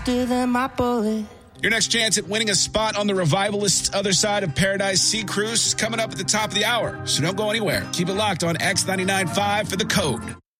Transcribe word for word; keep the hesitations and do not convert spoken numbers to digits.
than my bullet. Your next chance at winning a spot on the Revivalist's Other Side of Paradise Sea Cruise is coming up at the top of the hour, so don't go anywhere. Keep it locked on X ninety-nine point five for The Code.